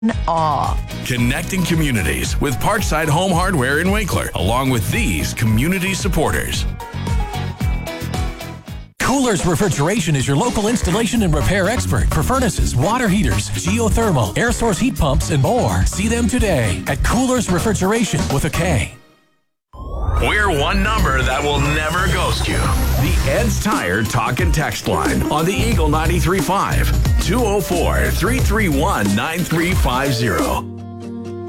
awe. Connecting communities with Parkside Home Hardware in Winkler, along with these community supporters. Coolers Refrigeration is your local installation and repair expert for furnaces, water heaters, geothermal, air source heat pumps, and more. See them today at Coolers Refrigeration with a K. We're one number that will never ghost you. The Ed's Tire Talk and Text Line on the Eagle 93.5. 204-331-9350.